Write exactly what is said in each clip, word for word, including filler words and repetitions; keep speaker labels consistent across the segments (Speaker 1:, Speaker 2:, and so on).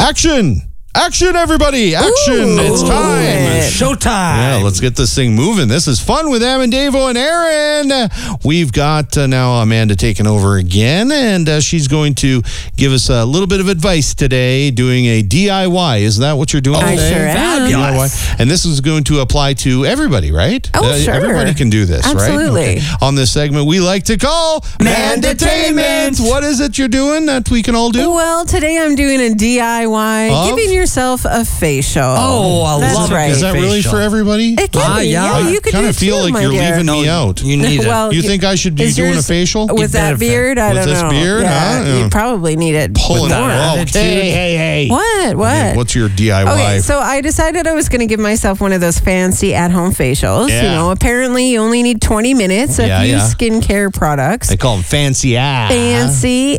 Speaker 1: Action! Action, everybody! Action!
Speaker 2: Ooh,
Speaker 1: it's time.
Speaker 2: It's
Speaker 3: showtime.
Speaker 1: Yeah, let's get this thing moving. This is fun with Am and Davo and Aaron. We've got uh, now Amanda taking over again, and uh, she's going to give us a little bit of advice today, doing a D I Y. Is that what you're doing
Speaker 2: I
Speaker 1: today?
Speaker 2: sure am.
Speaker 1: D I Y. And this is going to apply to everybody, right?
Speaker 2: Oh,
Speaker 1: Uh,
Speaker 2: sure.
Speaker 1: Everybody can do this,
Speaker 2: Absolutely.
Speaker 1: right? Okay. On this segment, we like to call Mandatainment. What is it you're doing that we can all do?
Speaker 2: Well, today I'm doing a D I Y,
Speaker 1: Of?
Speaker 2: giving yourself a facial.
Speaker 3: Oh, I
Speaker 2: That's
Speaker 3: love
Speaker 2: right.
Speaker 1: Is that really
Speaker 3: facial.
Speaker 1: for everybody?
Speaker 2: It can
Speaker 3: Ah,
Speaker 2: be.
Speaker 3: yeah.
Speaker 2: Yeah,
Speaker 1: I
Speaker 2: you could
Speaker 1: kind
Speaker 2: do
Speaker 1: of feel
Speaker 2: too,
Speaker 1: like
Speaker 2: my
Speaker 1: you're
Speaker 2: dear.
Speaker 1: leaving me out.
Speaker 3: You need it.
Speaker 2: Well,
Speaker 1: You think I should be
Speaker 2: is
Speaker 1: doing a
Speaker 2: yours-
Speaker 1: facial?
Speaker 2: With that
Speaker 3: better fit.
Speaker 2: beard? I
Speaker 1: With
Speaker 2: don't
Speaker 1: this
Speaker 2: know.
Speaker 1: beard,
Speaker 2: Yeah,
Speaker 1: huh? Yeah.
Speaker 2: you probably need it
Speaker 1: Pulling
Speaker 2: more.
Speaker 1: that off.
Speaker 3: Hey, hey, hey.
Speaker 2: What? What?
Speaker 1: Okay, what's your D I Y?
Speaker 2: Okay, so I decided I was going to give myself one of those fancy at-home facials.
Speaker 1: Yeah.
Speaker 2: You know, apparently you only need twenty minutes of
Speaker 1: Yeah,
Speaker 2: use
Speaker 1: yeah.
Speaker 2: skincare products.
Speaker 1: They call them fancy ass.
Speaker 2: Fancy.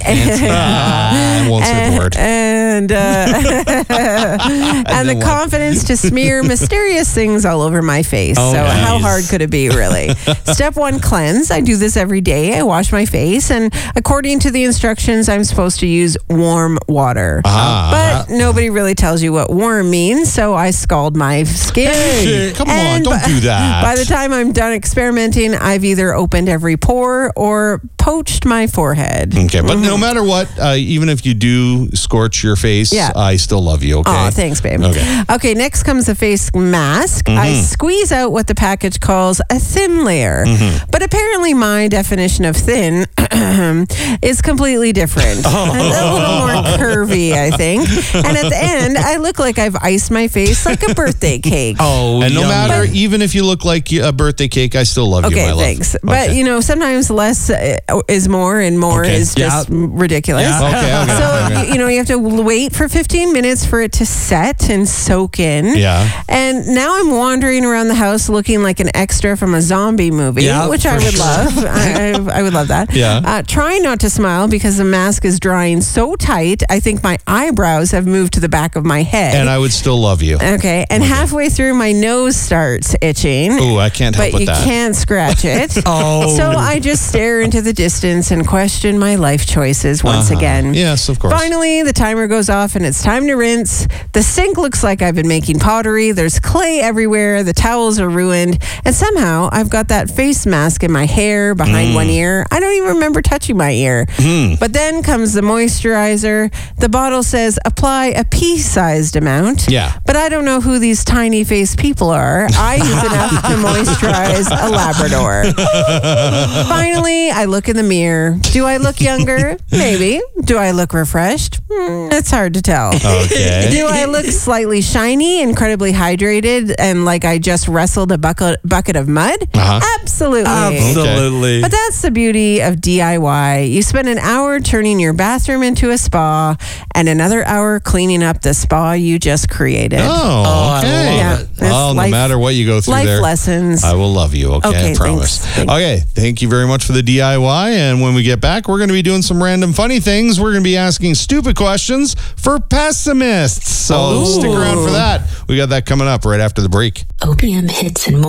Speaker 1: Ah, I won't say the word.
Speaker 2: And, uh, and the
Speaker 1: then what?
Speaker 2: confidence to smear mysterious things all over my face.
Speaker 1: Oh,
Speaker 2: so how
Speaker 1: nice.
Speaker 2: hard could it be, really? Step one, cleanse. I do this every day. I wash my face, and according to the instructions, I'm supposed to use warm water.
Speaker 1: Ah.
Speaker 2: But nobody really tells you what warm means, so I scald my skin.
Speaker 1: Hey, come on,
Speaker 2: And
Speaker 1: don't
Speaker 2: by-
Speaker 1: do that.
Speaker 2: By the time I'm done experimenting, I've either opened every pore or poached my forehead.
Speaker 1: Okay, but no matter what, uh, even if you do scorch your face,
Speaker 2: Yeah.
Speaker 1: I still love you, okay?
Speaker 2: Oh, thanks, babe.
Speaker 1: Okay.
Speaker 2: Okay, next comes the face mask. I squeeze out what the package calls a thin layer. But apparently my definition of thin is completely different. A little more curvy, I think. And at the end, I look like I've iced my face like a birthday cake.
Speaker 3: Oh,
Speaker 1: And no
Speaker 3: yummy.
Speaker 1: matter, even if you look like a birthday cake, I still love you,
Speaker 2: Okay,
Speaker 1: my love.
Speaker 2: thanks. But,
Speaker 1: Okay.
Speaker 2: you know, sometimes less uh, is more and more
Speaker 1: Okay.
Speaker 2: is just
Speaker 3: Yeah.
Speaker 2: ridiculous.
Speaker 3: Yeah.
Speaker 1: Okay, okay.
Speaker 2: So,
Speaker 1: okay.
Speaker 2: you know, you have to wait for fifteen minutes for it to set and soak in.
Speaker 1: Yeah.
Speaker 2: And now I'm wandering around the house looking like an extra from a zombie movie,
Speaker 3: Yeah,
Speaker 2: which I
Speaker 3: for
Speaker 2: would
Speaker 3: sure.
Speaker 2: love. I, I, I would love that.
Speaker 1: Yeah.
Speaker 2: Uh, trying not to smile because the mask is drying so tight, I think my eyebrows have moved to the back of my head.
Speaker 1: And I would still love you.
Speaker 2: okay. And halfway through, my nose starts itching.
Speaker 1: Ooh, I can't help
Speaker 2: But
Speaker 1: with
Speaker 2: you
Speaker 1: that.
Speaker 2: can't scratch it.
Speaker 3: Oh.
Speaker 2: So I just stare into the distance and question my life choices once
Speaker 1: Uh-huh.
Speaker 2: again.
Speaker 1: Yes, of course.
Speaker 2: Finally, the timer goes off and it's time to rinse. The sink looks like I've been making pottery. There's clay everywhere. The towels are ruined. And somehow I've got that face mask in my hair behind
Speaker 1: Mm.
Speaker 2: one ear. I don't even remember touching my ear. But then comes the moisturizer. The bottle says apply a pea-sized amount.
Speaker 1: Yeah.
Speaker 2: But I don't know who these tiny faced people are. I use enough to moisturize a Labrador. Finally, I look in the mirror. Do I look younger? Maybe. Do I look refreshed? Hmm, it's hard to tell.
Speaker 1: Okay.
Speaker 2: Do I look slightly shiny, incredibly hydrated, and like I just wrestled a bucket bucket of mud?
Speaker 1: Uh-huh.
Speaker 2: Absolutely.
Speaker 3: Absolutely.
Speaker 2: But that's the beauty of D I Y. You spend an hour turning your bathroom into a spa and another hour cleaning up the spa you just created.
Speaker 1: Oh,
Speaker 3: I
Speaker 1: okay.
Speaker 2: love it. Yeah,
Speaker 1: Well,
Speaker 2: it's
Speaker 1: no
Speaker 2: life-
Speaker 1: matter what you go through
Speaker 2: Life
Speaker 1: there,
Speaker 2: lessons.
Speaker 1: I will love you, okay?
Speaker 2: Okay,
Speaker 1: I promise.
Speaker 2: thanks. Thanks.
Speaker 1: Okay, thank you very much for the D I Y. And when we get back, we're going to be doing some random funny things. We're going to be asking stupid questions for pessimists. So
Speaker 2: Ooh.
Speaker 1: stick around for that. We got that coming up right after the break.
Speaker 4: O P M hits and more.